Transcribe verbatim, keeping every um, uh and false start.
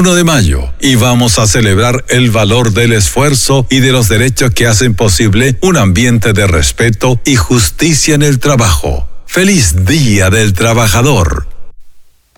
uno de mayo y vamos a celebrar el valor del esfuerzo y de los derechos que hacen posible un ambiente de respeto y justicia en el trabajo. ¡Feliz Día del Trabajador!